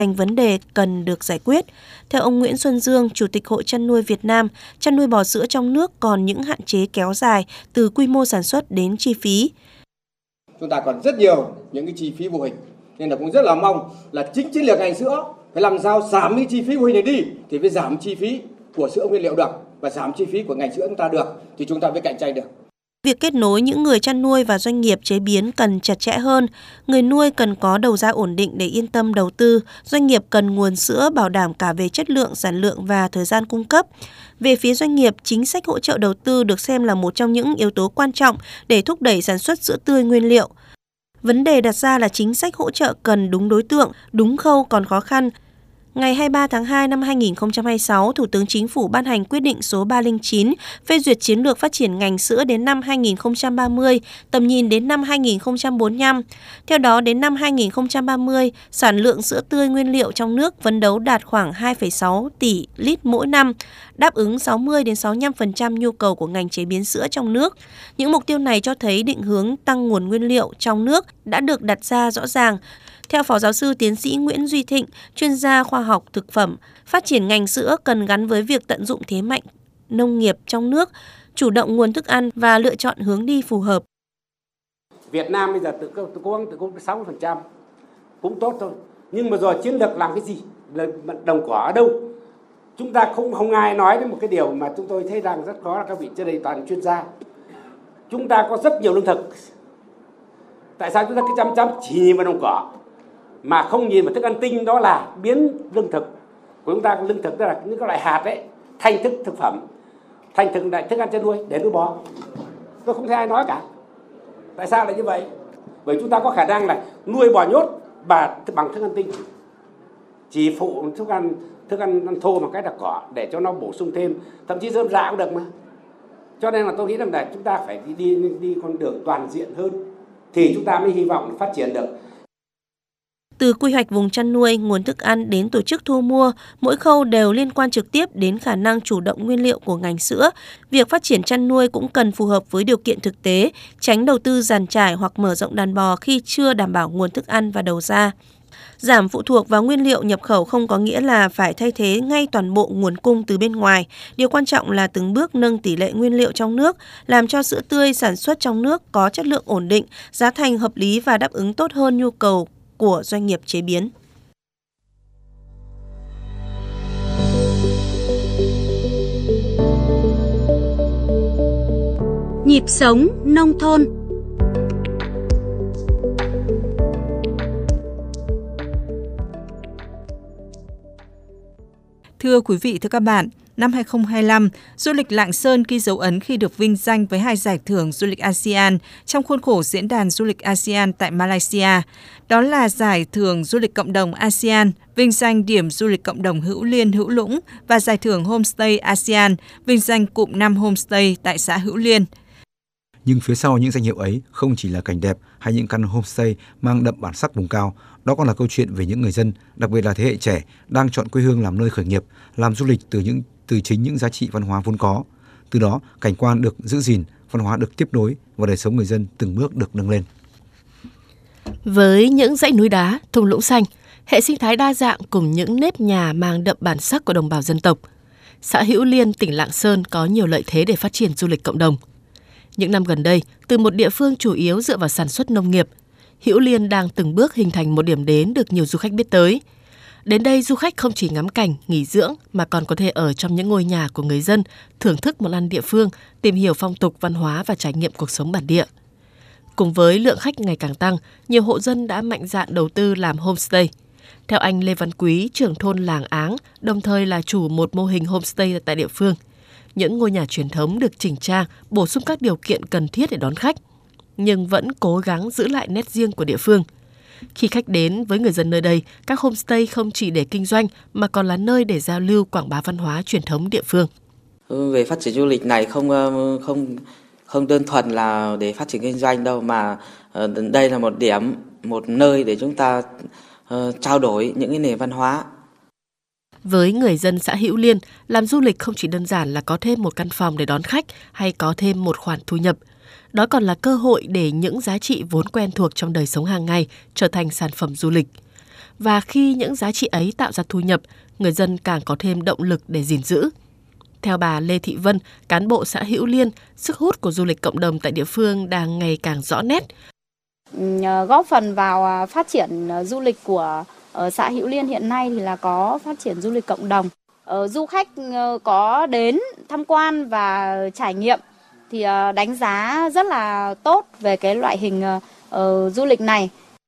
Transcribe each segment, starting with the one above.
vấn đề cần được giải quyết. Theo ông Nguyễn Xuân Dương, Chủ tịch Hội chăn nuôi Việt Nam, chăn nuôi bò sữa trong nước còn những hạn chế kéo dài từ quy mô sản xuất đến chi phí. Chúng ta còn rất nhiều những cái chi phí vô hình, nên là cũng rất là mong là chính chiến lược ngành sữa phải làm sao giảm cái chi phí vô hình này đi thì mới giảm chi phí của sữa nguyên liệu được, và giảm chi phí của ngành sữa chúng ta được thì chúng ta mới cạnh tranh được. Việc kết nối những người chăn nuôi và doanh nghiệp chế biến cần chặt chẽ hơn. Người nuôi cần có đầu ra ổn định để yên tâm đầu tư. Doanh nghiệp cần nguồn sữa bảo đảm cả về chất lượng, sản lượng và thời gian cung cấp. Về phía doanh nghiệp, chính sách hỗ trợ đầu tư được xem là một trong những yếu tố quan trọng để thúc đẩy sản xuất sữa tươi nguyên liệu. Vấn đề đặt ra là chính sách hỗ trợ cần đúng đối tượng, đúng khâu còn khó khăn. Ngày 23 tháng 2 năm 2026, Thủ tướng Chính phủ ban hành quyết định số 309 phê duyệt chiến lược phát triển ngành sữa đến năm 2030, tầm nhìn đến năm 2045. Theo đó, đến năm 2030, sản lượng sữa tươi nguyên liệu trong nước phấn đấu đạt khoảng 2,6 tỷ lít mỗi năm, đáp ứng 60-65% nhu cầu của ngành chế biến sữa trong nước. Những mục tiêu này cho thấy định hướng tăng nguồn nguyên liệu trong nước đã được đặt ra rõ ràng. Theo Phó Giáo sư Tiến sĩ Nguyễn Duy Thịnh, chuyên gia khoa học thực phẩm, phát triển ngành sữa cần gắn với việc tận dụng thế mạnh nông nghiệp trong nước, chủ động nguồn thức ăn và lựa chọn hướng đi phù hợp. Việt Nam bây giờ cố gắng tự cung 60% cũng tốt thôi. Nhưng mà rồi chiến lược làm cái gì? Đồng cỏ ở đâu? Chúng ta không ai nói đến một cái điều mà chúng tôi thấy rằng rất khó là các vị trên đây toàn chuyên gia. Chúng ta có rất nhiều lương thực. Tại sao chúng ta cứ chăm chỉ nhìn vào đồng cỏ mà không nhìn vào thức ăn tinh, đó là biến lương thực của chúng ta. Lương thực đó là những cái loại hạt ấy thành thực phẩm, thành thức ăn chăn nuôi để nuôi bò. Tôi không thấy ai nói cả. Tại sao lại như vậy? Bởi chúng ta có khả năng là nuôi bò nhốt bằng thức ăn tinh, chỉ phụ thức ăn thô bằng cách là cỏ để cho nó bổ sung thêm, thậm chí rơm rạ cũng được mà. Cho nên là tôi nghĩ rằng là chúng ta phải đi con đường toàn diện hơn thì chúng ta mới hy vọng phát triển được. Từ quy hoạch vùng chăn nuôi, nguồn thức ăn đến tổ chức thu mua, mỗi khâu đều liên quan trực tiếp đến khả năng chủ động nguyên liệu của ngành sữa. Việc phát triển chăn nuôi cũng cần phù hợp với điều kiện thực tế, tránh đầu tư dàn trải hoặc mở rộng đàn bò khi chưa đảm bảo nguồn thức ăn và đầu ra. Giảm phụ thuộc vào nguyên liệu nhập khẩu không có nghĩa là phải thay thế ngay toàn bộ nguồn cung từ bên ngoài. Điều quan trọng là từng bước nâng tỷ lệ nguyên liệu trong nước, làm cho sữa tươi sản xuất trong nước có chất lượng ổn định, giá thành hợp lý và đáp ứng tốt hơn nhu cầu của doanh nghiệp chế biến. Nhịp sống nông thôn. Thưa quý vị, thưa các bạn, năm 2025, du lịch Lạng Sơn ghi dấu ấn khi được vinh danh với 2 giải thưởng du lịch ASEAN trong khuôn khổ Diễn đàn Du lịch ASEAN tại Malaysia. Đó là Giải thưởng Du lịch Cộng đồng ASEAN, vinh danh điểm du lịch cộng đồng Hữu Liên, Hữu Lũng và Giải thưởng Homestay ASEAN, vinh danh cụm 5 homestay tại xã Hữu Liên. Nhưng phía sau những danh hiệu ấy không chỉ là cảnh đẹp hay những căn homestay mang đậm bản sắc vùng cao, đó còn là câu chuyện về những người dân, đặc biệt là thế hệ trẻ, đang chọn quê hương làm nơi khởi nghiệp, làm du lịch từ chính những giá trị văn hóa vốn có. Từ đó, cảnh quan được giữ gìn, văn hóa được tiếp nối và đời sống người dân từng bước được nâng lên. Với những dãy núi đá, thung lũng xanh, hệ sinh thái đa dạng cùng những nếp nhà mang đậm bản sắc của đồng bào dân tộc, xã Hữu Liên, tỉnh Lạng Sơn có nhiều lợi thế để phát triển du lịch cộng đồng. Những năm gần đây, từ một địa phương chủ yếu dựa vào sản xuất nông nghiệp, Hữu Liên đang từng bước hình thành một điểm đến được nhiều du khách biết tới. Đến đây, du khách không chỉ ngắm cảnh, nghỉ dưỡng mà còn có thể ở trong những ngôi nhà của người dân, thưởng thức món ăn địa phương, tìm hiểu phong tục, văn hóa và trải nghiệm cuộc sống bản địa. Cùng với lượng khách ngày càng tăng, nhiều hộ dân đã mạnh dạn đầu tư làm homestay. Theo anh Lê Văn Quý, trưởng thôn Làng Áng, đồng thời là chủ một mô hình homestay tại địa phương, những ngôi nhà truyền thống được chỉnh trang, bổ sung các điều kiện cần thiết để đón khách, nhưng vẫn cố gắng giữ lại nét riêng của địa phương. Khi khách đến với người dân nơi đây, các homestay không chỉ để kinh doanh mà còn là nơi để giao lưu, quảng bá văn hóa truyền thống địa phương. Về phát triển du lịch này không đơn thuần là để phát triển kinh doanh đâu, mà đây là một nơi để chúng ta trao đổi những cái nền văn hóa. Với người dân xã Hữu Liên, làm du lịch không chỉ đơn giản là có thêm một căn phòng để đón khách hay có thêm một khoản thu nhập. Đó còn là cơ hội để những giá trị vốn quen thuộc trong đời sống hàng ngày trở thành sản phẩm du lịch. và khi những giá trị ấy tạo ra thu nhập, người dân càng có thêm động lực để gìn giữ. Theo bà Lê Thị Vân, cán bộ xã Hữu Liên, sức hút của du lịch cộng đồng tại địa phương đang ngày càng rõ nét. Góp phần vào phát triển du lịch của xã Hữu Liên hiện nay thì là có phát triển du lịch cộng đồng. Du khách có đến tham quan và trải nghiệm thì đánh giá rất là tốt về cái loại hình du lịch này.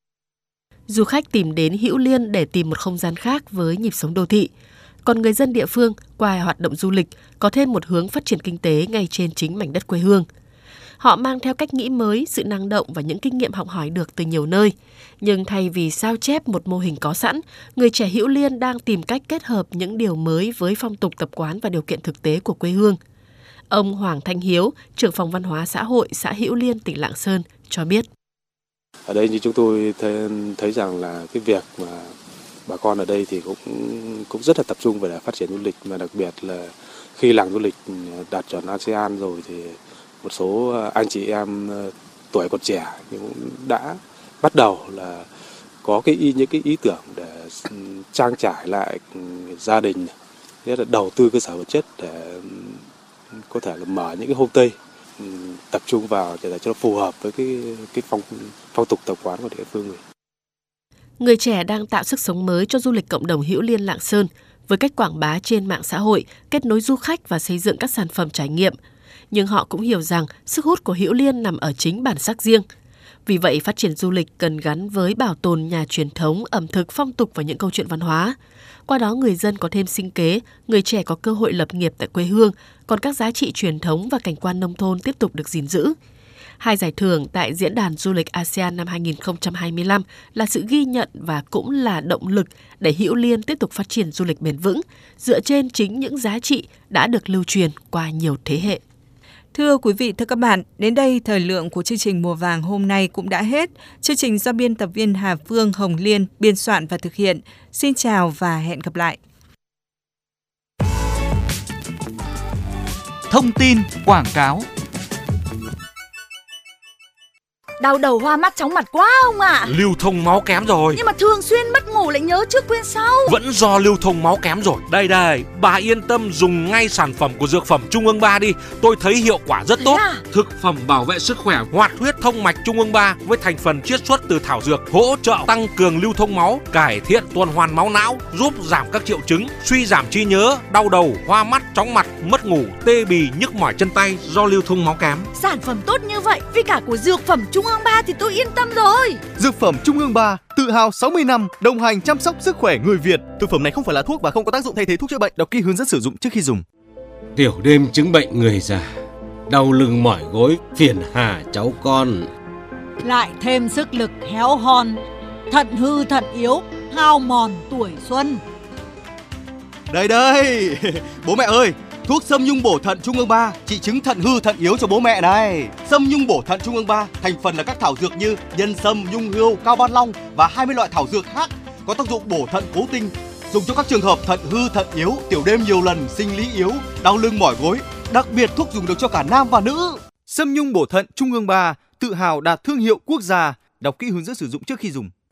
Du khách tìm đến Hữu Liên để tìm một không gian khác với nhịp sống đô thị. Còn người dân địa phương, qua hoạt động du lịch, có thêm một hướng phát triển kinh tế ngay trên chính mảnh đất quê hương. Họ mang theo cách nghĩ mới, sự năng động và những kinh nghiệm học hỏi được từ nhiều nơi. Nhưng thay vì sao chép một mô hình có sẵn, người trẻ Hữu Liên đang tìm cách kết hợp những điều mới với phong tục tập quán và điều kiện thực tế của quê hương. Ông Hoàng Thanh Hiếu, trưởng phòng văn hóa xã hội xã Hữu Liên, tỉnh Lạng Sơn cho biết. Ở đây như chúng tôi thấy rằng là cái việc mà bà con ở đây thì cũng rất là tập trung về phát triển du lịch, mà đặc biệt là khi làng du lịch đạt chuẩn ASEAN rồi thì một số anh chị em tuổi còn trẻ nhưng cũng đã bắt đầu là có những cái ý tưởng để trang trải lại gia đình, nghĩa là đầu tư cơ sở vật chất để có thể là mở những cái homestay tập trung vào để cho nó phù hợp với cái phong tục tập quán của địa phương người. Người trẻ đang tạo sức sống mới cho du lịch cộng đồng Hữu Liên Lạng Sơn với cách quảng bá trên mạng xã hội, kết nối du khách và xây dựng các sản phẩm trải nghiệm. Nhưng họ cũng hiểu rằng sức hút của Hữu Liên nằm ở chính bản sắc riêng. Vì vậy, phát triển du lịch cần gắn với bảo tồn nhà truyền thống, ẩm thực, phong tục và những câu chuyện văn hóa. Qua đó, người dân có thêm sinh kế, người trẻ có cơ hội lập nghiệp tại quê hương, còn các giá trị truyền thống và cảnh quan nông thôn tiếp tục được gìn giữ. 2 giải thưởng tại Diễn đàn Du lịch ASEAN năm 2025 là sự ghi nhận và cũng là động lực để Hữu Liên tiếp tục phát triển du lịch bền vững, dựa trên chính những giá trị đã được lưu truyền qua nhiều thế hệ. Thưa quý vị, thưa các bạn, đến đây thời lượng của chương trình Mùa Vàng hôm nay cũng đã hết. Chương trình do biên tập viên Hà Phương, Hồng Liên biên soạn và thực hiện. Xin chào và hẹn gặp lại. Thông tin quảng cáo. Đau đầu hoa mắt chóng mặt quá ông ạ. Lưu thông máu kém rồi. Nhưng mà thường xuyên mất ngủ lại nhớ trước quên sau. Vẫn do lưu thông máu kém rồi. Đây, bà yên tâm dùng ngay sản phẩm của Dược phẩm Trung ương 3 đi. Tôi thấy hiệu quả rất tốt. Thực phẩm bảo vệ sức khỏe hoạt huyết thông mạch Trung ương 3 với thành phần chiết xuất từ thảo dược, hỗ trợ tăng cường lưu thông máu, cải thiện tuần hoàn máu não, giúp giảm các triệu chứng suy giảm trí nhớ, đau đầu, hoa mắt, chóng mặt, mất ngủ, tê bì, nhức mỏi chân tay do lưu thông máu kém. Sản phẩm tốt như vậy vì cả của Dược phẩm Trung ương 3 thì tôi yên tâm rồi. Dược phẩm Trung ương 3 tự hào 60 năm đồng hành chăm sóc sức khỏe người Việt. Thực phẩm này không phải là thuốc và không có tác dụng thay thế thuốc chữa bệnh. Đọc kỹ hướng dẫn sử dụng trước khi dùng. Tiểu đêm chứng bệnh người già, đau lưng mỏi gối phiền hà cháu con. Lại thêm sức lực héo hon, thận hư thận yếu, hao mòn tuổi xuân. Đây, bố mẹ ơi, thuốc Sâm Nhung bổ thận Trung ương 3 trị chứng thận hư thận yếu cho bố mẹ này. Sâm Nhung bổ thận Trung ương 3 thành phần là các thảo dược như nhân sâm, nhung hươu, cao ban long và 20 loại thảo dược khác có tác dụng bổ thận cố tinh, dùng cho các trường hợp thận hư thận yếu, tiểu đêm nhiều lần, sinh lý yếu, đau lưng mỏi gối. Đặc biệt thuốc dùng được cho cả nam và nữ. Sâm Nhung bổ thận Trung ương 3 tự hào đạt thương hiệu quốc gia. Đọc kỹ hướng dẫn sử dụng trước khi dùng.